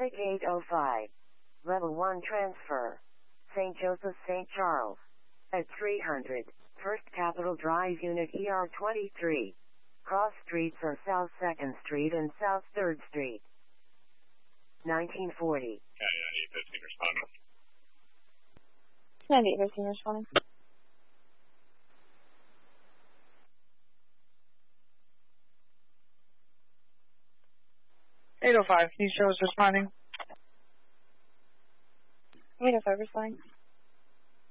Static 805. Level 1 transfer. St. Joseph, St. Charles. At 300. First Capitol Drive, Unit ER23. Cross streets are South 2nd Street and South 3rd Street. 1940. Yeah, 15 responding. 9815 responding. 805, can you show us responding? 805 responding.